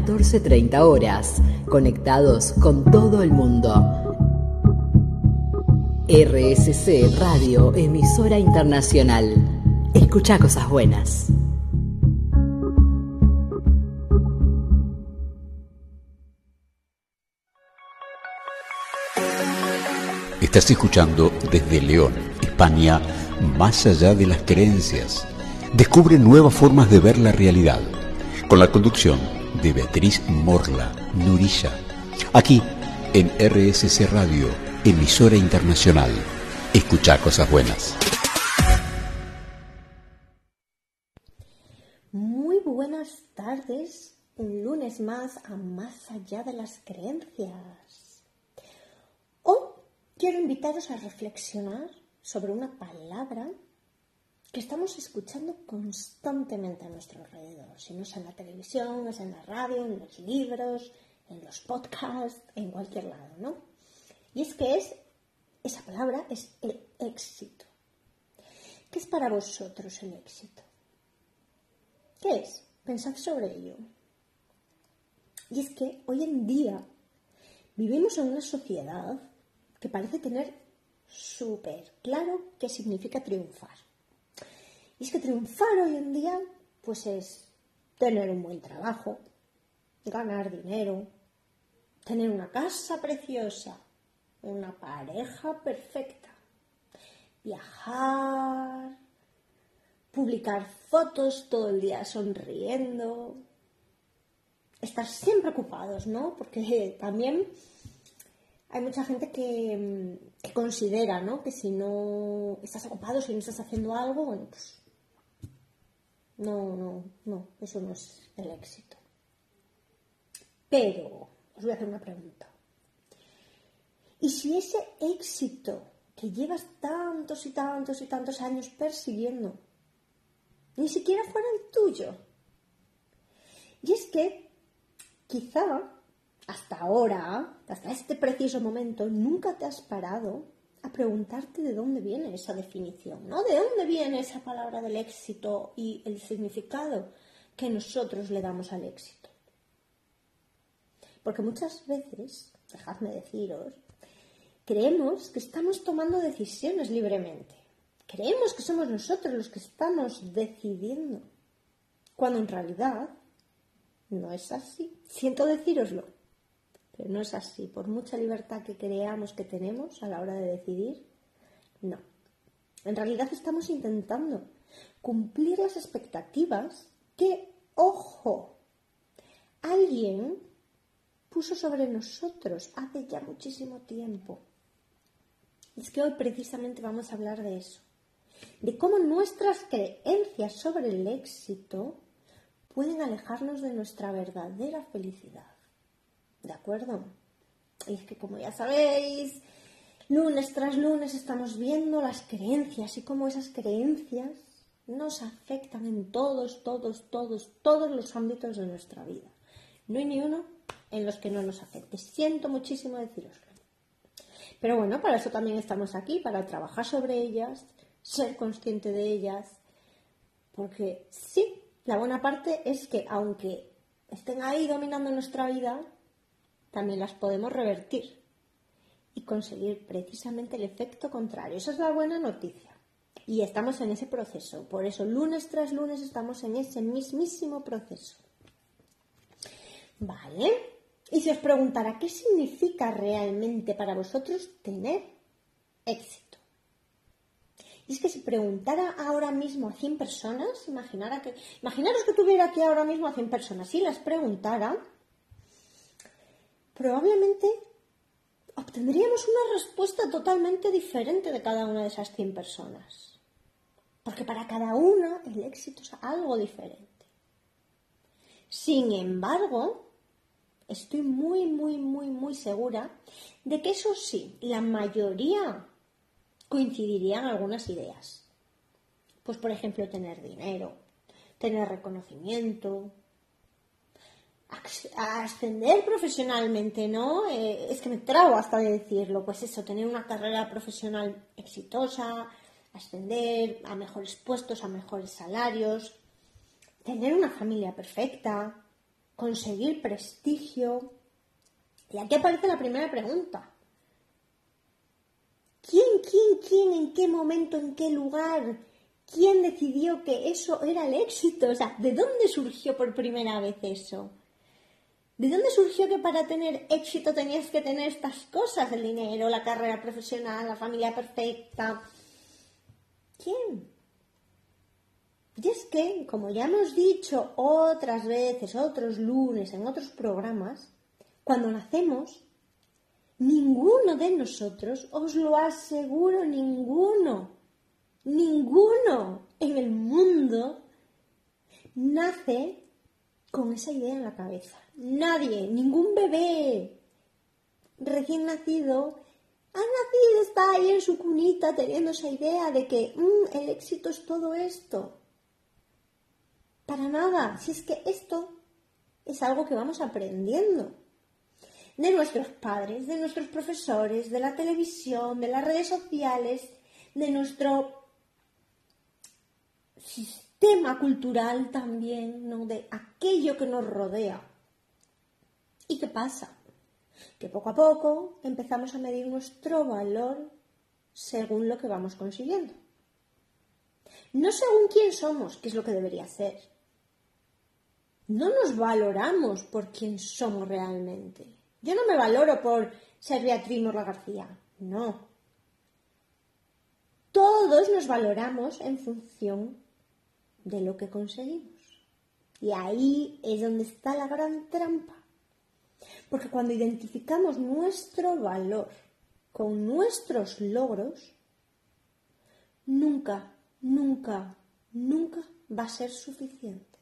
14:30 horas, conectados con todo el mundo. RSC Radio, emisora internacional. Escucha cosas buenas. Estás escuchando desde León, España, Más allá de las creencias. Descubre nuevas formas de ver la realidad, con la conducción de Beatriz Morla Nurilla, aquí en RSC Radio, emisora internacional. Escucha cosas buenas. Muy buenas tardes, un lunes más a Más allá de las creencias. Hoy quiero invitaros a reflexionar sobre una palabra que estamos escuchando constantemente a nuestro alrededor. Si no es en la televisión, es en la radio, en los libros, en los podcasts, en cualquier lado, ¿no? Y es que esa palabra es el éxito. ¿Qué es para vosotros el éxito? ¿Qué es? Pensad sobre ello. Y es que hoy en día vivimos en una sociedad que parece tener súper claro qué significa triunfar. Y es que triunfar hoy en día pues es tener un buen trabajo, ganar dinero, tener una casa preciosa, una pareja perfecta, viajar, publicar fotos todo el día sonriendo, estar siempre ocupados, ¿no? Porque también hay mucha gente que considera, ¿no?, que si no estás ocupado, si no estás haciendo algo, bueno, pues no, eso no es el éxito. Pero os voy a hacer una pregunta. ¿Y si ese éxito que llevas tantos y tantos y tantos años persiguiendo ni siquiera fuera el tuyo? Y es que quizá hasta ahora, hasta este preciso momento, nunca te has parado a preguntarte de dónde viene esa definición, ¿no? ¿De dónde viene esa palabra del éxito y el significado que nosotros le damos al éxito? Porque muchas veces, dejadme deciros, creemos que estamos tomando decisiones libremente. Creemos que somos nosotros los que estamos decidiendo, cuando en realidad no es así. Siento decíroslo, pero no es así. Por mucha libertad que creamos que tenemos a la hora de decidir, no. En realidad estamos intentando cumplir las expectativas que, ojo, alguien puso sobre nosotros hace ya muchísimo tiempo. Es que hoy precisamente vamos a hablar de eso, de cómo nuestras creencias sobre el éxito pueden alejarnos de nuestra verdadera felicidad. ¿De acuerdo? Y es que, como ya sabéis, lunes tras lunes estamos viendo las creencias y cómo esas creencias nos afectan en todos los ámbitos de nuestra vida. No hay ni uno en los que no nos afecte. Siento muchísimo deciroslo. Pero bueno, para eso también estamos aquí, para trabajar sobre ellas, ser consciente de ellas, porque sí, la buena parte es que aunque estén ahí dominando nuestra vida, también las podemos revertir y conseguir precisamente el efecto contrario. Esa es la buena noticia. Y estamos en ese proceso. Por eso, lunes tras lunes, estamos en ese mismísimo proceso. ¿Vale? Y si os preguntara, ¿qué significa realmente para vosotros tener éxito? Y es que si preguntara ahora mismo a 100 personas, imaginaros que tuviera aquí ahora mismo a 100 personas, si las preguntara, probablemente obtendríamos una respuesta totalmente diferente de cada una de esas 100 personas. Porque para cada una el éxito es algo diferente. Sin embargo, estoy muy segura de que eso sí, la mayoría coincidirían en algunas ideas. Pues, por ejemplo, tener dinero, tener reconocimiento, ascender profesionalmente, ¿no? Es que me trago hasta de decirlo. Pues eso, tener una carrera profesional exitosa, ascender a mejores puestos, a mejores salarios, tener una familia perfecta, conseguir prestigio. Y aquí aparece la primera pregunta. ¿Quién, en qué momento, en qué lugar? ¿Quién decidió que eso era el éxito? O sea, ¿de dónde surgió por primera vez eso? ¿De dónde surgió que para tener éxito tenías que tener estas cosas? El dinero, la carrera profesional, la familia perfecta. ¿Quién? Y es que, como ya hemos dicho otras veces, otros lunes, en otros programas, cuando nacemos, ninguno de nosotros, os lo aseguro, ninguno en el mundo nace con esa idea en la cabeza. Nadie, ningún bebé recién nacido ha nacido, está ahí en su cunita teniendo esa idea de que el éxito es todo esto. Para nada, si es que esto es algo que vamos aprendiendo de nuestros padres, de nuestros profesores, de la televisión, de las redes sociales, de nuestro sistema cultural también, ¿no? De aquello que nos rodea. ¿Y qué pasa? Que poco a poco empezamos a medir nuestro valor según lo que vamos consiguiendo. No según quién somos, que es lo que debería ser. No nos valoramos por quién somos realmente. Yo no me valoro por ser Beatriz Morla García, no. Todos nos valoramos en función de lo que conseguimos. Y ahí es donde está la gran trampa. Porque cuando identificamos nuestro valor con nuestros logros, nunca va a ser suficiente.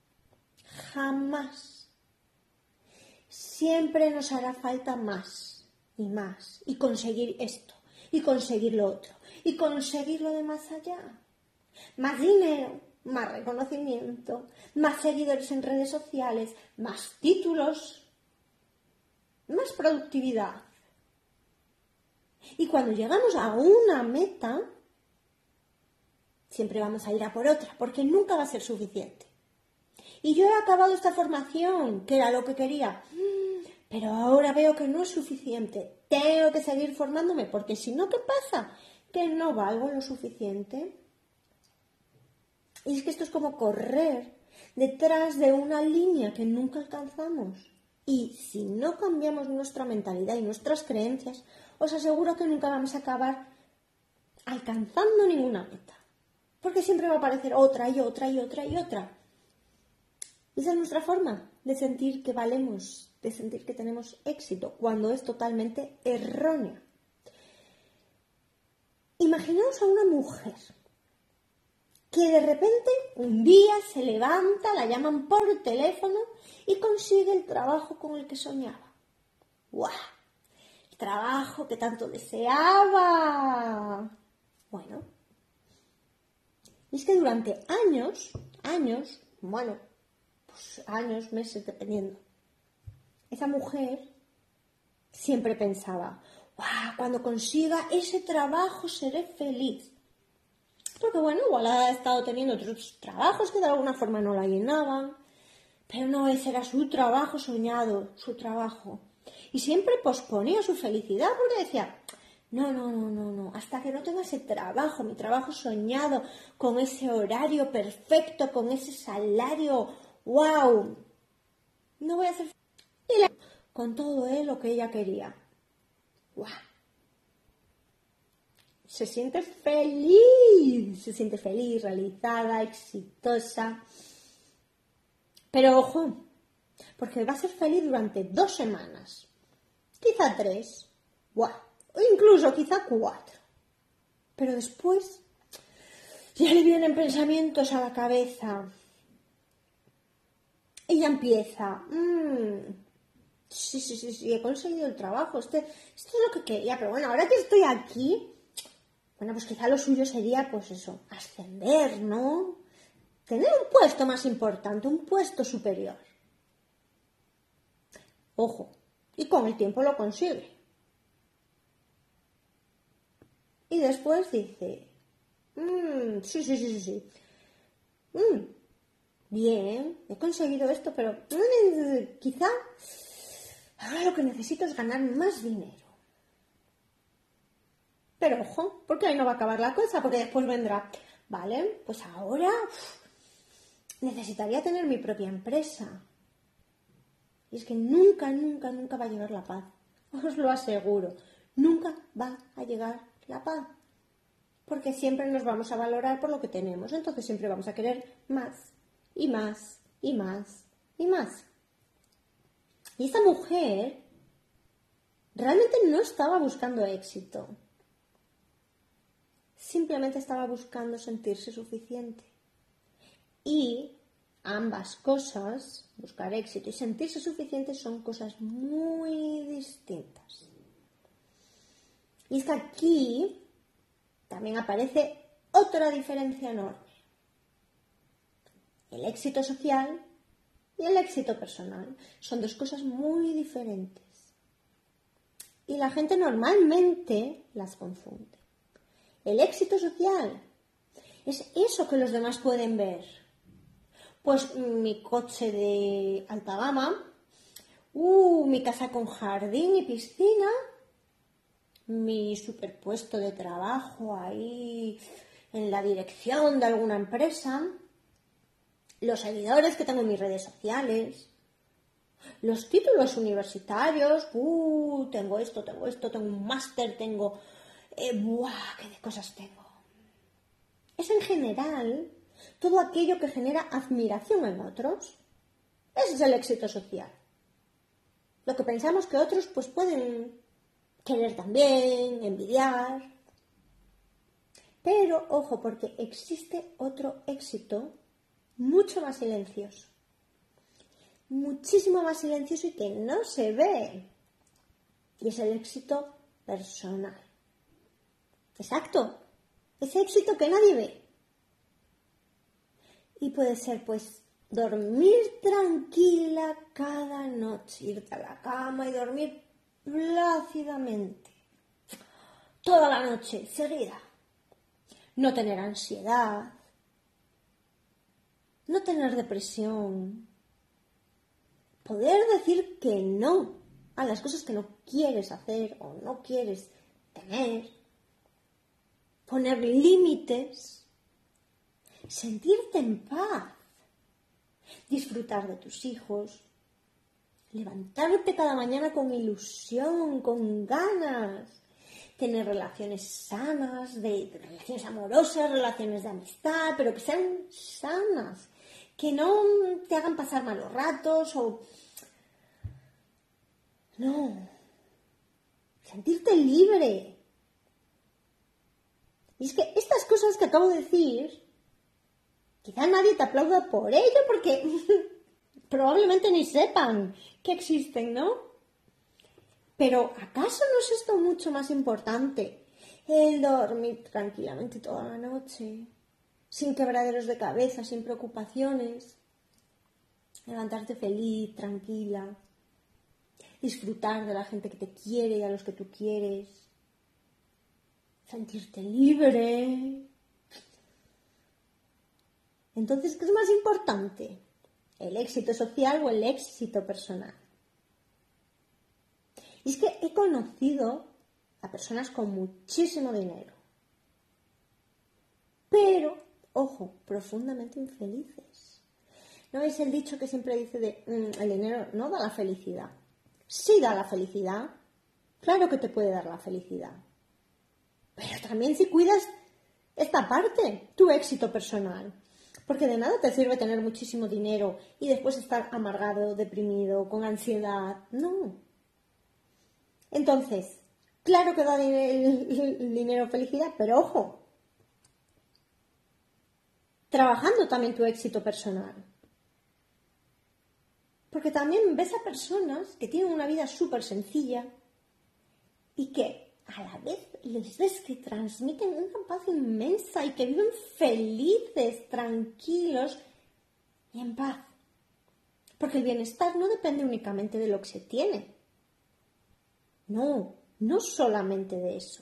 Jamás. Siempre nos hará falta más, y conseguir esto, y conseguir lo otro, y conseguir lo de más allá. Más dinero, más reconocimiento, más seguidores en redes sociales, más títulos, más productividad. Y cuando llegamos a una meta, siempre vamos a ir a por otra, porque nunca va a ser suficiente. Y yo he acabado esta formación, que era lo que quería, pero ahora veo que no es suficiente. Tengo que seguir formándome, porque si no, ¿qué pasa? Que no valgo lo suficiente. Y es que esto es como correr detrás de una línea que nunca alcanzamos. Y si no cambiamos nuestra mentalidad y nuestras creencias, os aseguro que nunca vamos a acabar alcanzando ninguna meta. Porque siempre va a aparecer otra y otra y otra y otra. Esa es nuestra forma de sentir que valemos, de sentir que tenemos éxito, cuando es totalmente errónea. Imaginaos a una mujer que de repente un día se levanta, la llaman por teléfono y consigue el trabajo con el que soñaba. ¡Guau! El trabajo que tanto deseaba. Bueno, es que durante años, años, meses, dependiendo, esa mujer siempre pensaba, ¡guau! Cuando consiga ese trabajo seré feliz. Porque igual ha estado teniendo otros trabajos que de alguna forma no la llenaban, pero no, ese era su trabajo soñado, su trabajo. Y siempre posponía su felicidad porque decía, no, hasta que no tenga ese trabajo, mi trabajo soñado, con ese horario perfecto, con ese salario, ¡wow! No voy a hacer feliz. Con todo lo que ella quería. ¡Wow! Se siente feliz, realizada, exitosa. Pero ojo, porque va a ser feliz durante 2 semanas, quizá 3, o incluso quizá 4. Pero después ya le vienen pensamientos a la cabeza. Ella empieza, sí, he conseguido el trabajo, esto es lo que quería, pero bueno, ahora que estoy aquí, bueno, pues quizá lo suyo sería, pues eso, ascender, ¿no? Tener un puesto más importante, un puesto superior. Ojo, y con el tiempo lo consigue. Y después dice, sí. bien, he conseguido esto, pero quizá ahora lo que necesito es ganar más dinero. Pero ojo, porque ahí no va a acabar la cosa, porque después vendrá, vale, pues ahora necesitaría tener mi propia empresa. Y es que nunca, nunca, nunca va a llegar la paz. Os lo aseguro. Nunca va a llegar la paz. Porque siempre nos vamos a valorar por lo que tenemos. Entonces siempre vamos a querer más, y más, y más, y más. Y esta mujer realmente no estaba buscando éxito. Simplemente estaba buscando sentirse suficiente. Y ambas cosas, buscar éxito y sentirse suficiente, son cosas muy distintas. Y es que aquí también aparece otra diferencia enorme. El éxito social y el éxito personal son dos cosas muy diferentes. Y la gente normalmente las confunde. El éxito social es eso que los demás pueden ver. Pues mi coche de alta gama, mi casa con jardín y piscina, mi superpuesto de trabajo ahí en la dirección de alguna empresa, los seguidores que tengo en mis redes sociales, los títulos universitarios, tengo esto, tengo un máster, tengo, qué de cosas tengo. Es en general todo aquello que genera admiración en otros. Ese es el éxito social. Lo que pensamos que otros pues pueden querer también, envidiar. Pero ojo, porque existe otro éxito mucho más silencioso. Muchísimo más silencioso y que no se ve. Y es el éxito personal. Exacto. Ese éxito que nadie ve. Y puede ser, pues, dormir tranquila cada noche, irte a la cama y dormir plácidamente. Toda la noche, seguida. No tener ansiedad. No tener depresión. Poder decir que no a las cosas que no quieres hacer o no quieres tener. Poner límites. Sentirte en paz, disfrutar de tus hijos, levantarte cada mañana con ilusión, con ganas, tener relaciones sanas, relaciones amorosas, relaciones de amistad, pero que sean sanas, que no te hagan pasar malos ratos o... No, sentirte libre. Y es que estas cosas que acabo de decir... Quizá nadie te aplauda por ello porque probablemente ni sepan que existen, ¿no? Pero ¿acaso no es esto mucho más importante? El dormir tranquilamente toda la noche, sin quebraderos de cabeza, sin preocupaciones, levantarte feliz, tranquila, disfrutar de la gente que te quiere y a los que tú quieres, sentirte libre. Entonces, ¿qué es más importante? ¿El éxito social o el éxito personal? Y es que he conocido a personas con muchísimo dinero, pero, ojo, profundamente infelices. ¿No es el dicho que siempre dice el dinero no da la felicidad? Sí da la felicidad, claro que te puede dar la felicidad, pero también si cuidas esta parte, tu éxito personal. Porque de nada te sirve tener muchísimo dinero y después estar amargado, deprimido, con ansiedad. No. Entonces, claro que da el dinero felicidad, pero ojo, trabajando también tu éxito personal. Porque también ves a personas que tienen una vida súper sencilla y que a la vez les ves que transmiten una paz inmensa y que viven felices, tranquilos y en paz. Porque el bienestar no depende únicamente de lo que se tiene. No, no solamente de eso.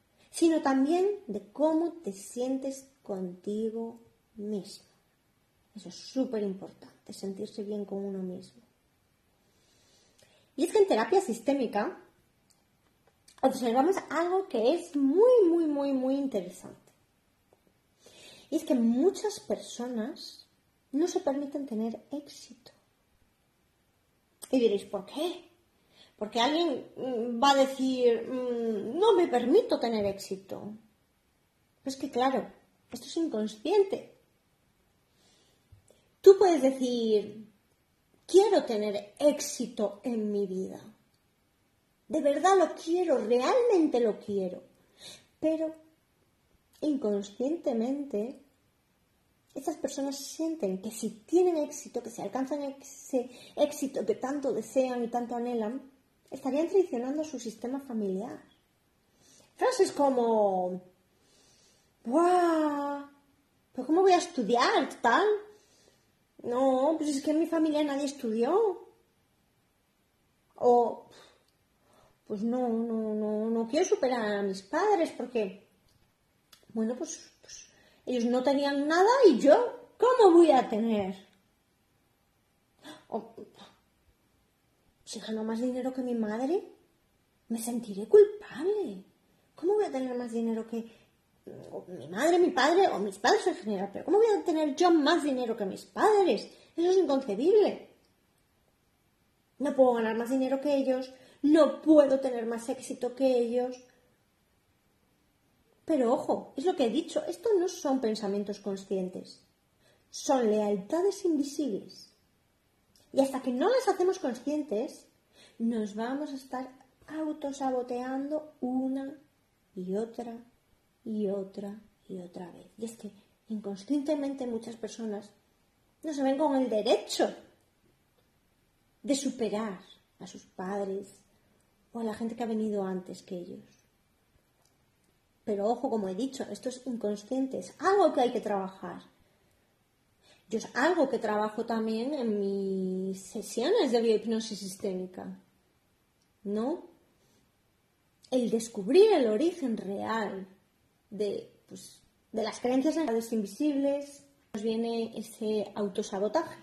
Sino también de cómo te sientes contigo mismo. Eso es súper importante, sentirse bien con uno mismo. Y es que en terapia sistémica observamos algo que es muy interesante. Y es que muchas personas no se permiten tener éxito. Y diréis, ¿por qué? Porque alguien va a decir, no me permito tener éxito. Pues que claro, esto es inconsciente. Tú puedes decir, quiero tener éxito en mi vida. De verdad lo quiero, realmente lo quiero. Pero inconscientemente, estas personas sienten que si tienen éxito, que si alcanzan ese éxito que tanto desean y tanto anhelan, estarían traicionando su sistema familiar. Frases como, ¡guau! ¿Pero cómo voy a estudiar, tal? No, pues es que en mi familia nadie estudió. O, pues no quiero superar a mis padres porque, bueno, pues ellos no tenían nada y yo, ¿cómo voy a tener? O, si gano más dinero que mi madre, me sentiré culpable. ¿Cómo voy a tener más dinero que mi madre, mi padre o mis padres en general? Pero ¿cómo voy a tener yo más dinero que mis padres? Eso es inconcebible. No puedo ganar más dinero que ellos, no puedo tener más éxito que ellos. Pero ojo, es lo que he dicho, esto no son pensamientos conscientes, son lealtades invisibles. Y hasta que no las hacemos conscientes, nos vamos a estar autosaboteando una y otra vez. Y es que inconscientemente muchas personas no se ven con el derecho de superar a sus padres o a la gente que ha venido antes que ellos. Pero ojo, como he dicho, esto es inconsciente, es algo que hay que trabajar. Yo es algo que trabajo también en mis sesiones de biohipnosis sistémica, ¿no? El descubrir el origen real de las creencias invisibles, nos viene ese autosabotaje.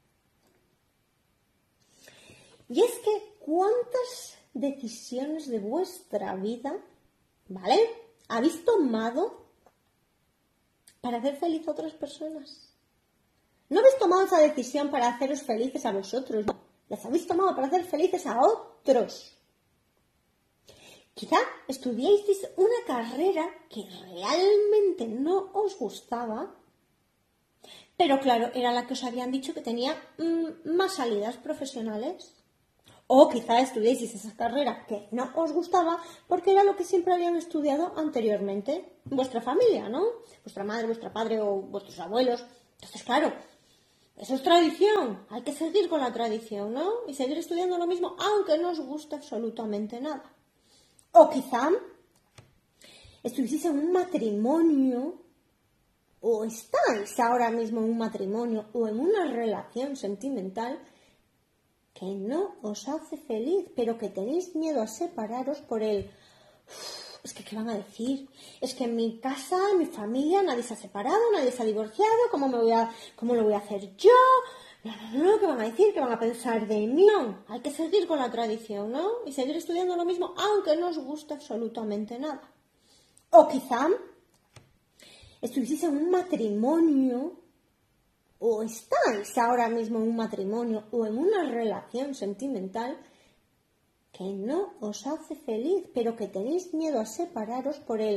Y es que, ¿cuántas decisiones de vuestra vida, ¿vale?, habéis tomado para hacer feliz a otras personas? No habéis tomado esa decisión para haceros felices a vosotros, no. Las habéis tomado para hacer felices a otros. Quizá estudiasteis una carrera que realmente no os gustaba, pero claro, era la que os habían dicho que tenía más salidas profesionales. O quizá estudiasteis esa carrera que no os gustaba porque era lo que siempre habían estudiado anteriormente en vuestra familia, ¿no? Vuestra madre, vuestro padre o vuestros abuelos. Entonces, claro, eso es tradición. Hay que seguir con la tradición, ¿no? Y seguir estudiando lo mismo, aunque no os guste absolutamente nada. O quizá estuvieseis en un matrimonio, o estáis ahora mismo en un matrimonio o en una relación sentimental que no os hace feliz, pero que tenéis miedo a separaros por el... Es que, ¿qué van a decir? Es que en mi casa, en mi familia, nadie se ha separado, nadie se ha divorciado, ¿cómo lo voy a hacer yo? No, ¿qué van a decir? ¿Qué van a pensar de mí? No, hay que seguir con la tradición, ¿no? Y seguir estudiando lo mismo, aunque no os guste absolutamente nada. O quizá estuvieseis en un matrimonio, o estáis ahora mismo en un matrimonio o en una relación sentimental que no os hace feliz, pero que tenéis miedo a separaros por el